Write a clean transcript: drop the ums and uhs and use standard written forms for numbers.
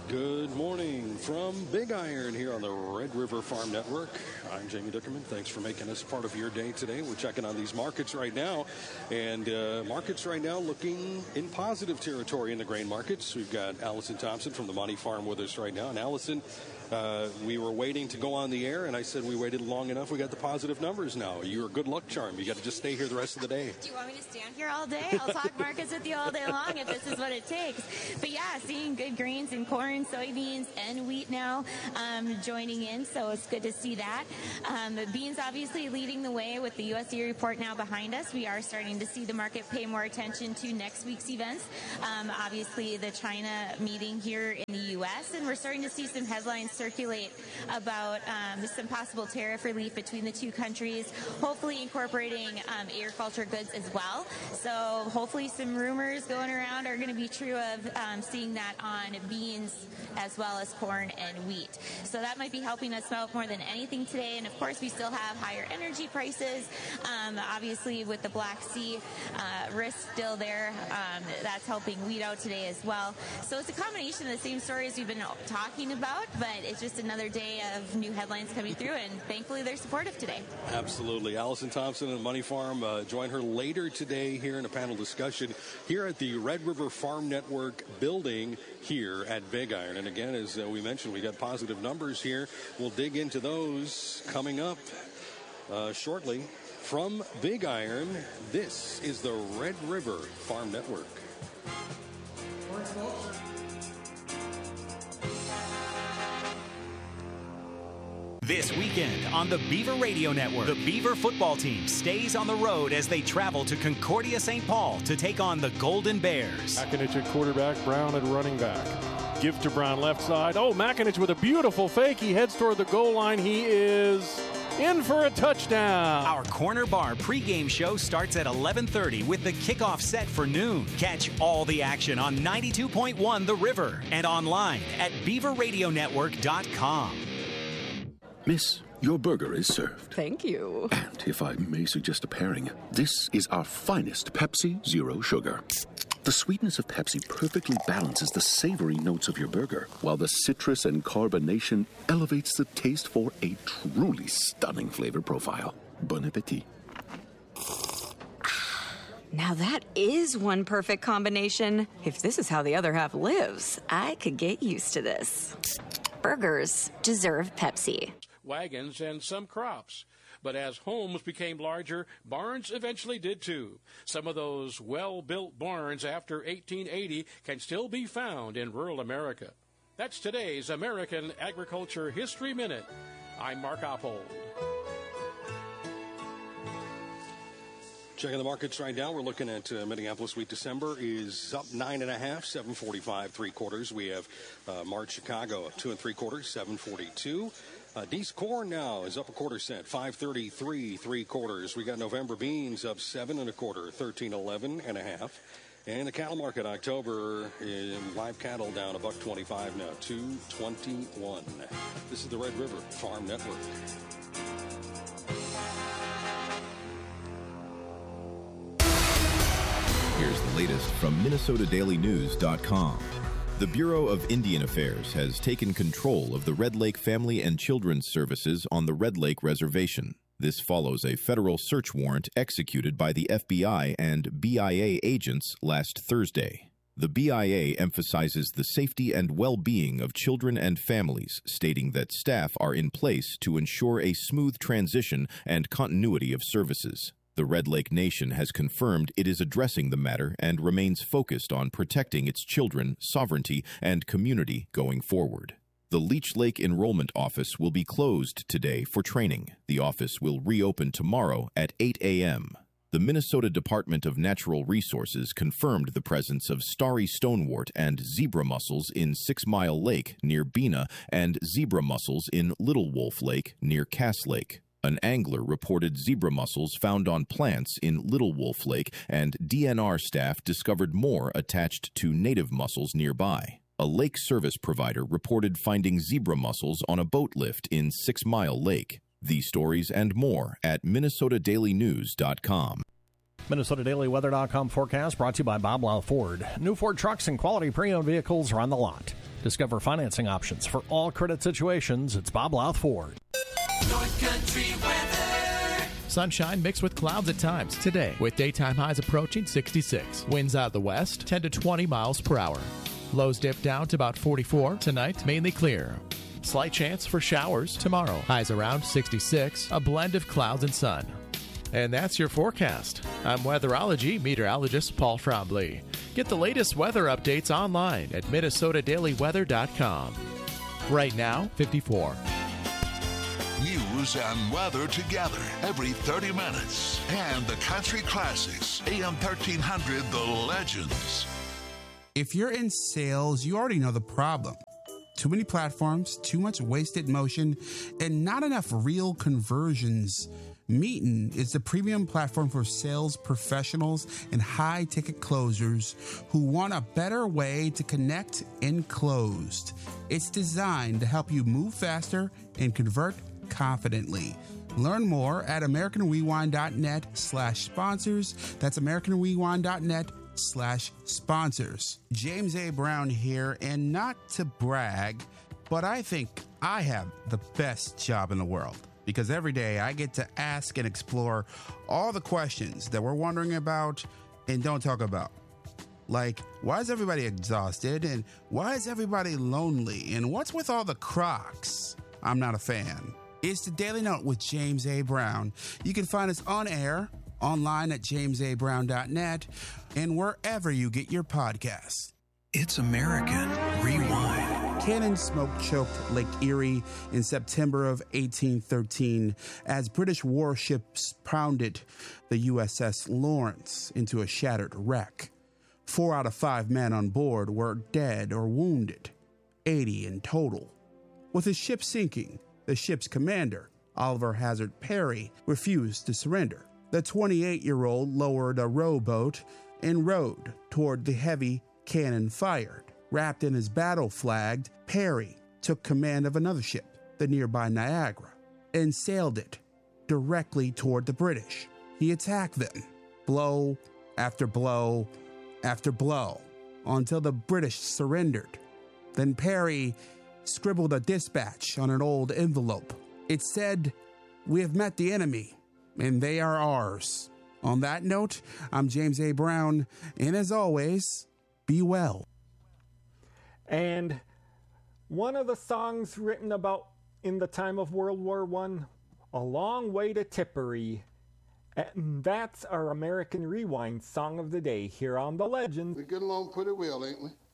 Good morning from Big Iron here on the Red River Farm Network. I'm Jamie Dickerman. Thanks for making us part of your day today. We're checking on these markets right now, and markets right now looking in positive territory in the grain markets. We've got Allison Thompson from the Money Farm with us right now. And Allison, we were waiting to go on the air, and I said we waited long enough. We got the positive numbers now. You're a good luck charm. You got to just stay here the rest of the day. Do you want me to stand here all day? I'll talk markets with you all day long if this is what it takes. But yeah, seeing good grains in corn, soybeans, and wheat now joining in, so it's good to see that. The beans obviously leading the way with the USDA report now behind us. We are starting to see the market pay more attention to next week's events. Obviously, the China meeting here in the U.S., and we're starting to see some headlines circulate about some possible tariff relief between the two countries, hopefully incorporating agriculture goods as well. So hopefully some rumors going around are going to be true of seeing that on beans as well as corn and wheat. So that might be helping us out more than anything today. And of course, we still have higher energy prices. Obviously, with the Black Sea risk still there, that's helping wheat out today as well. So it's a combination of the same stories we've been talking about, but it's just another day of new headlines coming through, and thankfully they're supportive today. Absolutely. Allison Thompson and Money Farm join her later today here in a panel discussion here at the Red River Farm Network building here at Big Iron. And again, as we mentioned, we got positive numbers here. We'll dig into those coming up shortly. From Big Iron, this is the Red River Farm Network. This weekend on the Beaver Radio Network, the Beaver football team stays on the road as they travel to Concordia St. Paul to take on the Golden Bears. Makinich at quarterback, Brown at running back. Give to Brown left side. Oh, Makinich with a beautiful fake. He heads toward the goal line. He is in for a touchdown. Our Corner Bar pregame show starts at 11:30 with the kickoff set for noon. Catch all the action on 92.1 The River and online at beaverradionetwork.com. Miss, your burger is served. Thank you. And if I may suggest a pairing, this is our finest Pepsi Zero Sugar. The sweetness of Pepsi perfectly balances the savory notes of your burger, while the citrus and carbonation elevates the taste for a truly stunning flavor profile. Bon appetit. Now that is one perfect combination. If this is how the other half lives, I could get used to this. Burgers deserve Pepsi. Wagons and some crops. But as homes became larger, barns eventually did too. Some of those well-built barns after 1880 can still be found in rural America. That's today's American Agriculture History Minute. I'm Mark Oppold. Checking the markets right now. We're looking at Minneapolis wheat. December is up 9.5, 745 3/4. We have March Chicago up 2 3/4, 742. Deese corn now is up 1/4 cent, 533 3/4. We got November beans up 7 1/4, 1311.5. And the cattle market October live cattle down $1.25 now, 221. This is the Red River Farm Network. Here's the latest from MinnesotaDailyNews.com. The Bureau of Indian Affairs has taken control of the Red Lake Family and Children's Services on the Red Lake Reservation. This follows a federal search warrant executed by the FBI and BIA agents last Thursday. The BIA emphasizes the safety and well-being of children and families, stating that staff are in place to ensure a smooth transition and continuity of services. The Red Lake Nation has confirmed it is addressing the matter and remains focused on protecting its children, sovereignty, and community going forward. The Leech Lake Enrollment Office will be closed today for training. The office will reopen tomorrow at 8 a.m. The Minnesota Department of Natural Resources confirmed the presence of starry stonewort and zebra mussels in 6 Mile Lake near Bena and zebra mussels in Little Wolf Lake near Cass Lake. An angler reported zebra mussels found on plants in Little Wolf Lake, and DNR staff discovered more attached to native mussels nearby. A lake service provider reported finding zebra mussels on a boat lift in 6 Mile Lake. These stories and more at MinnesotaDailyNews.com. MinnesotaDailyWeather.com forecast brought to you by Bob Lau Ford. New Ford trucks and quality pre-owned vehicles are on the lot. Discover financing options for all credit situations. It's Bob Louth Ford. North Country weather. Sunshine mixed with clouds at times today, with daytime highs approaching 66. Winds out of the west, 10 to 20 miles per hour. Lows dip down to about 44. Tonight, mainly clear. Slight chance for showers tomorrow. Highs around 66, a blend of clouds and sun. And that's your forecast. I'm weatherology meteorologist Paul Trombley. Get the latest weather updates online at MinnesotaDailyWeather.com. Right now, 54. News and weather together every 30 minutes. And the country classics, AM 1300, The Legends. If you're in sales, you already know the problem. Too many platforms, too much wasted motion, and not enough real conversions. Meetin is the premium platform for sales professionals and high-ticket closers who want a better way to connect and close. It's designed to help you move faster and convert confidently. Learn more at AmericanRewind.net/sponsors. That's AmericanRewind.net/sponsors. James A. Brown here, and not to brag, but I think I have the best job in the world. Because every day I get to ask and explore all the questions that we're wondering about and don't talk about. Like, why is everybody exhausted? And why is everybody lonely? And what's with all the Crocs? I'm not a fan. It's the Daily Note with James A. Brown. You can find us on air, online at jamesabrown.net, and wherever you get your podcasts. It's American Rewind. Cannon smoke choked Lake Erie in September of 1813 as British warships pounded the USS Lawrence into a shattered wreck. 4 out of 5 men on board were dead or wounded, 80 in total. With his ship sinking, the ship's commander, Oliver Hazard Perry, refused to surrender. The 28-year-old lowered a rowboat and rowed toward the heavy cannon fired. Wrapped in his battle flag, Perry took command of another ship, the nearby Niagara, and sailed it directly toward the British. He attacked them, blow after blow after blow, until the British surrendered. Then Perry scribbled a dispatch on an old envelope. It said, "We have met the enemy, and they are ours." On that note, I'm James A. Brown, and as always, be well. And one of the songs written about in the time of World War I, "A Long Way to Tipperary." And that's our American Rewind song of the day here on The Legends. We get along pretty well, ain't we?